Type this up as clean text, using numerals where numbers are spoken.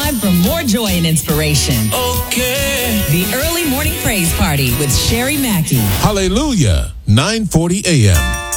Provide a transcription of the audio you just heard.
time for more joy and inspiration. Okay. The Early Morning Praise Party with Sherry Mackey. Hallelujah, 9:40 a.m.